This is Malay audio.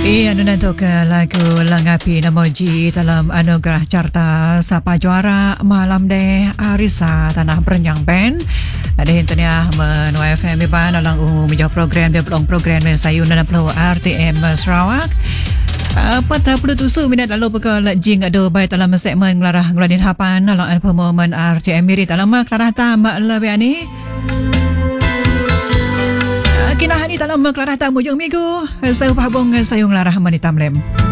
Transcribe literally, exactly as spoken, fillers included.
Eh, ano na to ke lagu Langapi Namoji dalam anugerah carta Sapa Juara malam deh Arisa Tanah Berenyang Band. Ada hintunya menua F M Iban alang u menjawab program dia belum program dan sayun dan perlu R T M Sarawak. Empat puluh tujuh minit lalu bekal jing ada baik dalam segmen Ngelarah Ngeladin Hapan alang pemomen R T M Mirit dalam Kelarah Tamak lebih ni. Kinahani dalam Kelarah Tamu Jung Minggu. Saya upah bong sayung larah manitam lem.